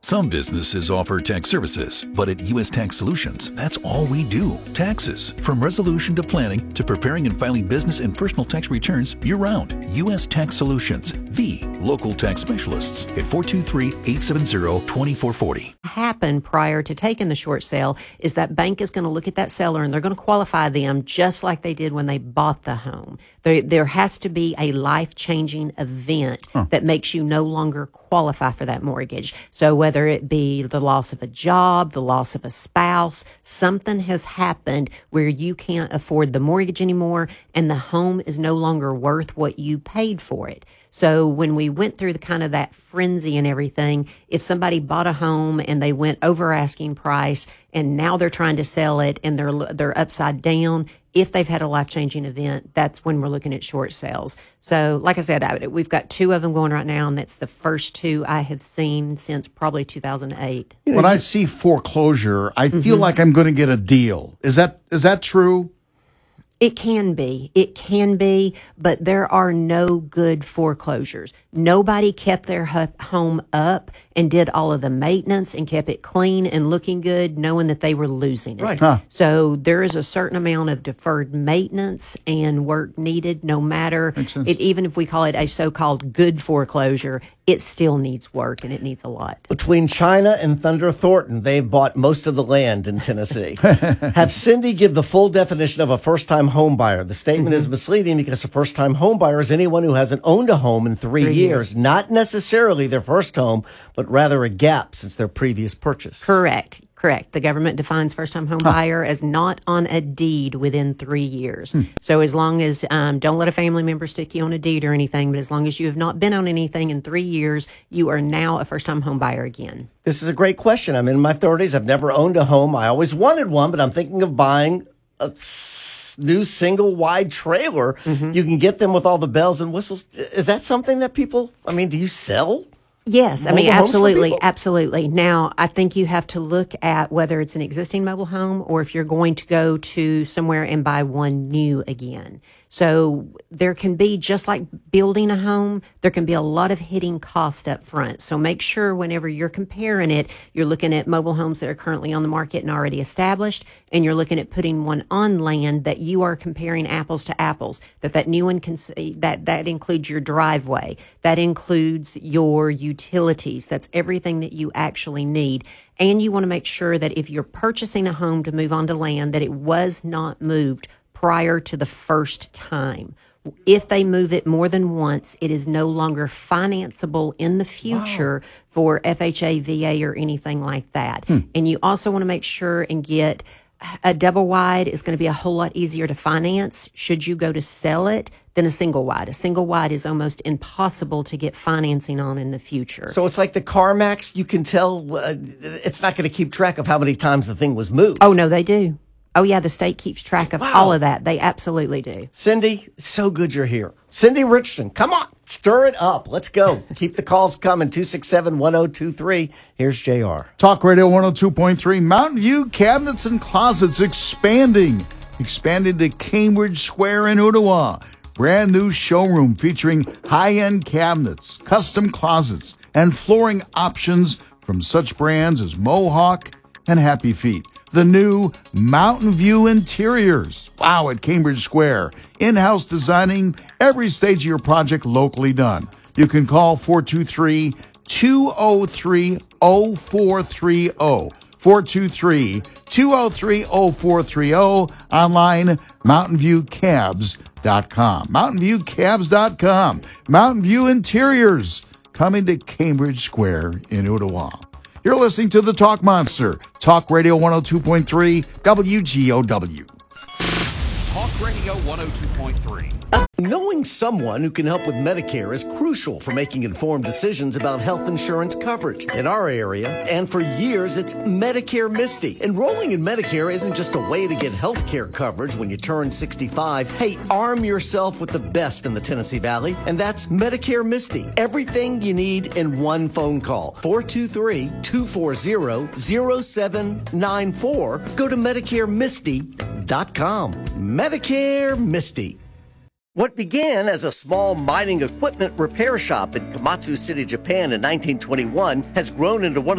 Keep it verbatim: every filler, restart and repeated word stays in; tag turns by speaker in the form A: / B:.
A: Some businesses offer tax services, but at U S Tax Solutions, that's all we do. Taxes. From resolution to planning to preparing and filing business and personal tax returns year-round. U S Tax Solutions, the local tax specialists at four two three, eight seven zero, two four four zero.
B: Happen prior to taking the short sale is that bank is going to look at that seller and they're going to qualify them just like they did when they bought the home. There, there has to be a life-changing event huh. that makes you no longer qualify for that mortgage. So whether it be the loss of a job, the loss of a spouse, something has happened where you can't afford the mortgage anymore and the home is no longer worth what you paid for it. So when we went through the kind of that frenzy and everything, if somebody bought a home and they went over asking price and now they're trying to sell it and they're they're upside down, if they've had a life-changing event, that's when we're looking at short sales. So like I said, I, we've got two of them going right now, and that's the first two I have seen since probably two thousand eight.
C: When I see foreclosure, I feel mm-hmm. like I'm going to get a deal. Is that is that true?
B: It can be. It can be, but there are no good foreclosures. Nobody kept their home up and did all of the maintenance and kept it clean and looking good, knowing that they were losing it.
C: Right. Huh.
B: So there is a certain amount of deferred maintenance and work needed, no matter it. Even if we call it a so-called good foreclosure, it still needs work and it needs a lot.
D: Between China and Thunder Thornton, they've bought most of the land in Tennessee. Have Cindy give the full definition of a first-time home buyer. The statement mm-hmm. is misleading because a first-time home buyer is anyone who hasn't owned a home in three, three years. years, not necessarily their first home, but rather a gap since their previous purchase.
B: Correct. Correct. The government defines first-time home huh. buyer as not on a deed within three years. Hmm. So as long as, um, don't let a family member stick you on a deed or anything, but as long as you have not been on anything in three years, you are now a first-time home buyer again.
D: This is a great question. I'm in my thirties. I've never owned a home. I always wanted one, but I'm thinking of buying a new single wide trailer. Mm-hmm. You can get them with all the bells and whistles. Is that something that people, I mean, do you sell?
B: Yes, I mean, absolutely, absolutely. Now, I think you have to look at whether it's an existing mobile home or if you're going to go to somewhere and buy one new again. So there can be, just like building a home, there can be a lot of hitting cost up front. So make sure whenever you're comparing it, you're looking at mobile homes that are currently on the market and already established, and you're looking at putting one on land that you are comparing apples to apples, that that new one can see, that, that includes your driveway, that includes your utilities, that's everything that you actually need. And you want to make sure that if you're purchasing a home to move onto land, that it was not moved prior to the first time. If they move it more than once, it is no longer financeable in the future wow. for F H A, V A, or anything like that. Hmm. And you also want to make sure and get a double wide is going to be a whole lot easier to finance should you go to sell it than a single wide. A single wide is almost impossible to get financing on in the future.
D: So it's like the CarMax, you can tell uh, it's not going to keep track of how many times the thing was moved.
B: Oh, no, they do. Oh, yeah, the state keeps track of
D: wow.
B: all of that. They absolutely do.
D: Cindy, so good you're here. Cindy Richardson, come on, stir it up. Let's go. Keep the calls coming, two six seven, one oh two three. Here's J R.
C: Talk Radio one oh two point three. Mountain View Cabinets and Closets expanding. Expanding to Cambridge Square in Ottawa. Brand new showroom featuring high-end cabinets, custom closets, and flooring options from such brands as Mohawk and Happy Feet. The new Mountain View Interiors. Wow, at Cambridge Square. In-house designing, every stage of your project locally done. You can call four two three, two oh three, oh four three oh. four two three, two oh three, oh four three oh. Online, mountain view cabs dot com. mountain view cabs dot com. Mountain View Interiors. Coming to Cambridge Square in Ottawa. You're listening to The Talk Monster. Talk Radio one oh two point three, W G O W.
E: Talk Radio one oh two point three.
D: Knowing someone who can help with Medicare is crucial for making informed decisions about health insurance coverage. In our area, and for years, it's Medicare Misty. Enrolling in Medicare isn't just a way to get health care coverage when you turn sixty-five. Hey, arm yourself with the best in the Tennessee Valley, and that's Medicare Misty. Everything you need in one phone call. four two three, two four zero, zero seven nine four. Go to medicare misty dot com. Medicare Misty. What began as a small mining equipment repair shop in Komatsu City, Japan in nineteen twenty-one has grown into one of